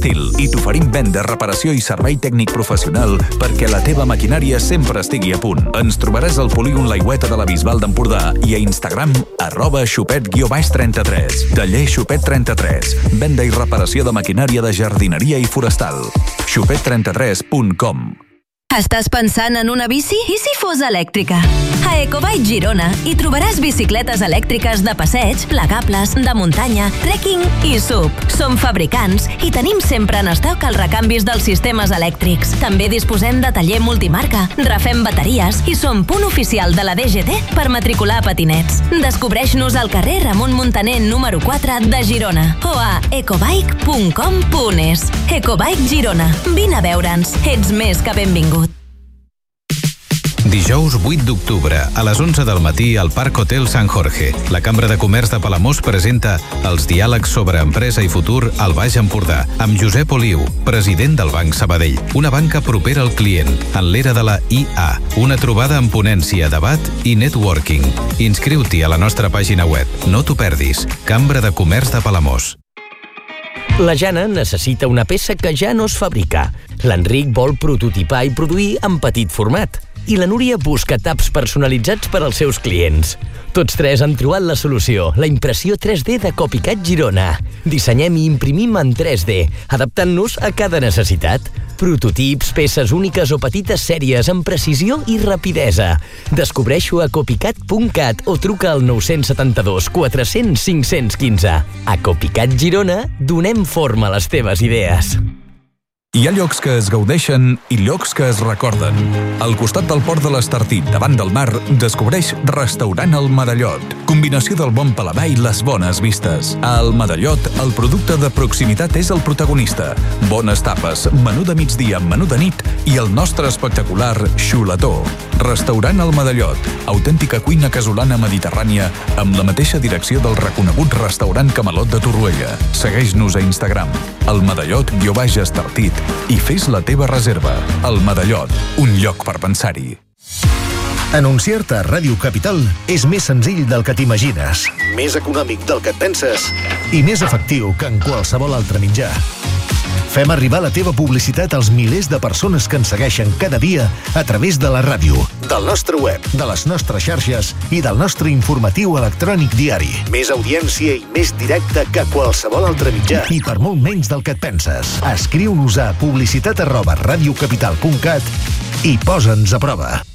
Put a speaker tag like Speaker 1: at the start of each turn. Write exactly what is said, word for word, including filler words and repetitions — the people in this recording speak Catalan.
Speaker 1: i t'oferim venda, reparació i servei tècnic professional perquè la teva maquinària sempre estigui a punt. Ens trobaràs al polígon L'aigüeta de la Bisbal d'Empordà i a Instagram arroba xupet guió baix trenta-tres. Taller Xupet trenta-tres. Venda i reparació de maquinària de jardineria i forestal. xupet trenta tres punt com.
Speaker 2: Estàs pensant en una bici? I si fos elèctrica? A Ecobike Girona hi trobaràs bicicletes elèctriques de passeig, plegables, de muntanya, trekking i sub. Som fabricants i tenim sempre en estoc els recanvis dels sistemes elèctrics. També disposem de taller multimarca, refem bateries i som punt oficial de la D G T per matricular patinets. Descobreix-nos al carrer Ramon Muntaner número quatre de Girona o a ecobike punt com punt es. Ecobike Girona. Vine a veure'ns. Ets més que benvingut.
Speaker 3: Dijous vuit d'octubre, a les onze del matí, al Parc Hotel Sant Jorge. La Cambra de Comerç de Palamós presenta els diàlegs sobre empresa i futur al Baix Empordà, amb Josep Oliu, president del Banc Sabadell. Una banca propera al client, en l'era de la I A. Una trobada amb ponència, debat i networking. Inscriu-t'hi a la nostra pàgina web. No t'ho perdis. Cambra de Comerç de Palamós.
Speaker 4: La Jana necessita una peça que ja no es fabrica. L'Enric vol prototipar i produir en petit format. I la Núria busca taps personalitzats per als seus clients. Tots tres han trobat la solució, la impressió tres D de Copycat Girona. Dissenyem i imprimim en tres D, adaptant-nos a cada necessitat. Prototips, peces úniques o petites sèries amb precisió i rapidesa. Descobreix-ho a copycat punt cat o truca al nou set dos quatre cents cinc cents quinze. A Copycat Girona donem forma a les teves idees.
Speaker 1: Hi ha llocs que es gaudeixen i llocs que es recorden. Al costat del port de l'Estartit, davant del mar, descobreix Restaurant El Medallot. Combinació del bon paladar i les bones vistes. Al Medallot, el producte de proximitat és el protagonista. Bones tapes, menú de migdia, menú de nit i el nostre espectacular xuletó. Restaurant El Medallot, autèntica cuina casolana mediterrània amb la mateixa direcció del reconegut restaurant Camalot de Torroella. Segueix-nos a Instagram, El Medallot guió baix Estartit, i fes la teva reserva. El Medallot, un lloc per pensar-hi.
Speaker 5: Anunciar-te a Ràdio Capital és més senzill del que t'imagines, més econòmic del que et penses i més efectiu que en qualsevol altre mitjà. Fem arribar la teva publicitat als milers de persones que ens segueixen cada dia a través de la ràdio, del nostre web, de les nostres xarxes i del nostre informatiu electrònic diari. Més audiència i més directe que qualsevol altre mitjà i per molt menys del que et penses. Escriu-nos a publicitat arroba radiocapital punt cat i posa'ns a prova.